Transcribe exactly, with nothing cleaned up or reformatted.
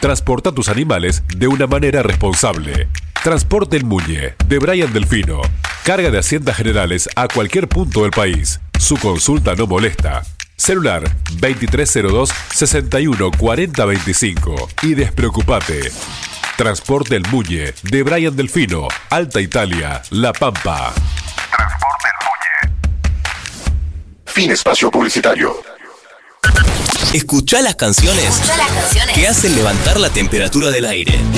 Transporta tus animales de una manera responsable. Transporte El Muñe, de Brian Delfino. Carga de Haciendas Generales a cualquier punto del país. Su consulta no molesta. Celular veintitrés cero dos, sesenta y uno, cuarenta veinticinco. Y despreocupate. Transporte El Muñe, de Brian Delfino. Alta Italia, La Pampa. Transporte El Muñe. Fin espacio publicitario. Escuchá las canciones, Escuchá las canciones que hacen levantar la temperatura del aire.